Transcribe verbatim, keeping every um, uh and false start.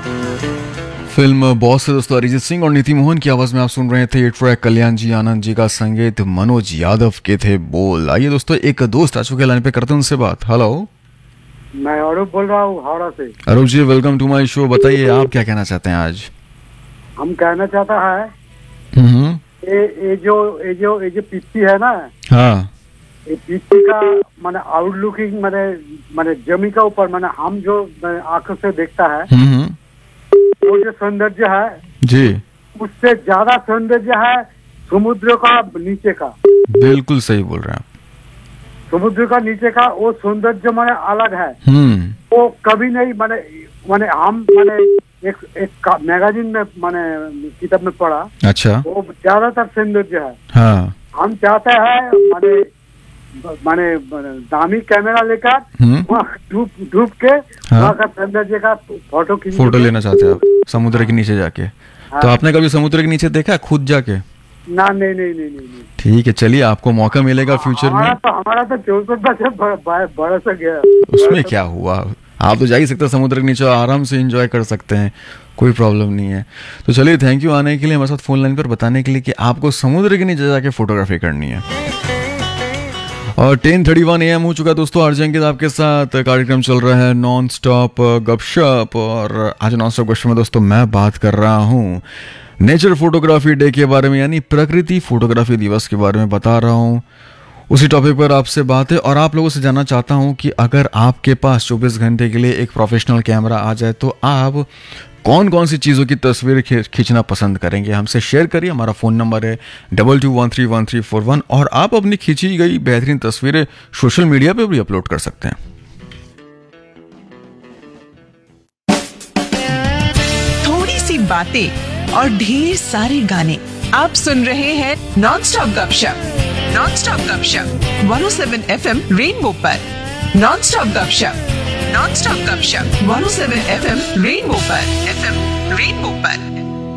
Film boss से दोस्तों अरिजीत सिंह और नीति मोहन की आवाज में आप सुन रहे थे ये ट्रैक। कल्याण जी आनंद जी का संगीत, मनोज यादव के थे बोल। आइए दोस्तों, एक दोस्त आ चुके लाइन पे, करते हैं उनसे बात। हेलो, मैं अरूप बोल रहा हूँ हावड़ा से। अरूप जी, वेलकम टू माय शो। बताइए आप क्या कहना चाहते हैं आज? हम कहना चाहता है हम्म ये ये जो ये जो ये जो पिच्ची है ना, हाँ, ये पिच्ची का माने आउटलुकिंग माने माने जमी का ऊपर माने हम जो आंखों से देखता है हम्म वो जो सौंदर्य है जी, उससे ज्यादा सौंदर्य है समुद्र का नीचे का। बिल्कुल सही बोल रहे हैं आप। समुद्र का नीचे का वो सौंदर्य माने अलग है, हम्म वो कभी नहीं माने माने हम माने एक एक मैगजीन में माने किताब में पढ़ा, अच्छा, वो ज्यादातर सौंदर्य है। हाँ, हम चाहते हैं माने माने दामी कैमरा लेकर हम्म वहाँ डूब डूब के हाँ, वहाँ का सौंदर्य का फोटो खींच फोटो लेना चाहते हैं आप समुद्र के नीचे जाके? हाँ। तो आपने कभी समुद्र के नीचे देखा है खुद जाके? ना, नहीं नहीं नहीं नहीं, नहीं। ठीक है, चलिए आपको मौका मिलेगा फ्यूचर में। हमारा तो हमारा तो चौसठ बजे बरस गया। उसमें क्या हुआ, आप तो जा ही सकते हैं समुद्र के नीचे, आराम से एंजॉय कर सकते हैं, कोई प्रॉब्लम नहीं है। तो चलिए, थैंक यू आने के लिए हमारे साथ फोन लाइन पर, बताने के लिए कि आपको समुद्र के नीचे जाके फोटोग्राफी करनी है। और ten thirty one A M हो चुका है दोस्तों। अर्जन के आपके साथ कार्यक्रम चल रहा है नॉन स्टॉप गपशप, और आज नॉन स्टॉप गपशप में दोस्तों मैं बात कर रहा हूँ नेचर फोटोग्राफी डे के बारे में, यानी प्रकृति फोटोग्राफी दिवस के बारे में बता रहा हूँ। उसी टॉपिक पर आपसे बात है, और आप लोगों से जानना चाहता हूँ कि अगर आपके पास चौबीस घंटे के लिए एक प्रोफेशनल कैमरा आ जाए तो आप कौन कौन सी चीज़ों की तस्वीर खींचना पसंद करेंगे? हमसे शेयर करिए। हमारा फ़ोन नंबर है double two one three one three four one, और आप अपनी खींची गई बेहतरीन तस्वीरें सोशल मीडिया पे भी अपलोड कर सकते हैं। थोड़ी सी बातें और ढेर सारे गाने, आप सुन रहे हैं नॉन स्टॉप गपशप। नॉन स्टॉप गपशप one O seven F M rainbow पर। नॉन स्टॉप गपशप नॉन स्टॉप गपशप one O seven F M rainbow पर। एफ एम रेनबो पर।